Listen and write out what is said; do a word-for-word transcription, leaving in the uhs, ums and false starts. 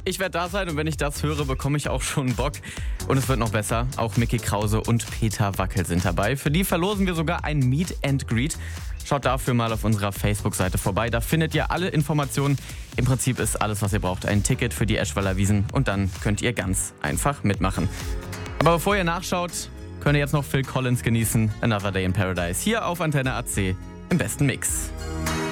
Ich werde da sein und wenn ich das höre, bekomme ich auch schon Bock. Und es wird noch besser. Auch Micky Krause und Peter Wackel sind dabei. Für die verlosen wir sogar ein Meet and Greet. Schaut dafür mal auf unserer Facebook-Seite vorbei. Da findet ihr alle Informationen. Im Prinzip ist alles, was ihr braucht, ein Ticket für die Eschweiler Wiesn. Und dann könnt ihr ganz einfach mitmachen. Aber bevor ihr nachschaut, könnt ihr jetzt noch Phil Collins genießen. Another Day in Paradise. Hier auf Antenne A C im besten Mix.